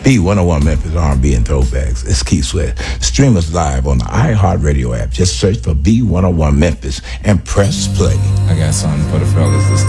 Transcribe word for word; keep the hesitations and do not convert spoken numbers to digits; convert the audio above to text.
B one oh one Memphis R and B and Throwbacks. It's Keith Sweat. Stream us live on the iHeartRadio app. Just search for B one oh one Memphis and press play. I got something for the fellas. This